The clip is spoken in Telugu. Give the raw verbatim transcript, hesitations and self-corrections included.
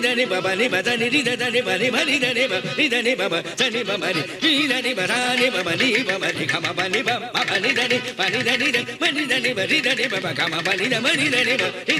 దని బబని బదని రిదని బని బని దని బని దని బబ సని బమని రిదని బరాని బబని బమని ఖమ బని బమ బని దని బని దని మని దని బని దని బబ ఖమ బని దని మని దని